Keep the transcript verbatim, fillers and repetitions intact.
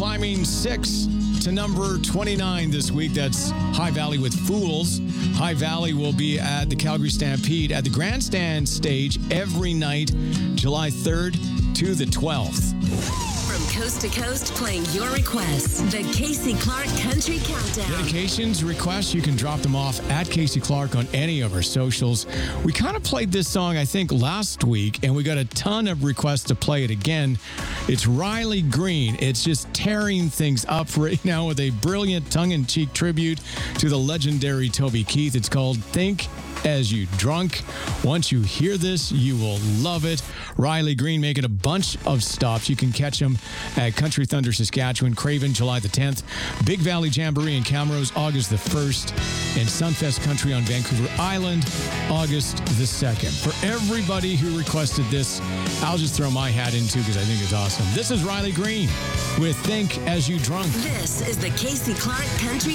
climbing six to number twenty-nine this week. That's High Valley with Fools. High Valley will be at the Calgary Stampede at the Grandstand stage every night, July third to the twelfth. From coast to coast, playing your requests. The Casey Clark Country Countdown. Dedications, requests, you can drop them off at Casey Clark on any of our socials. We kind of played this song, I think, last week, and we got a ton of requests to play it again. It's Riley Green. It's just tearing things up right now with a brilliant tongue-in-cheek tribute to the legendary Toby Keith. It's called Think As You Drunk. Once you hear this, you will love it. Riley Green making a bunch of stops. You can catch him at Country Thunder, Saskatchewan, Craven, July the tenth, Big Valley Jamboree in Camrose, August the first, and Sunfest Country on Vancouver Island, August the second. For everybody who requested this, I'll just throw my hat in too because I think it's awesome. This is Riley Green with Think As You Drunk. This is the Casey Clark Country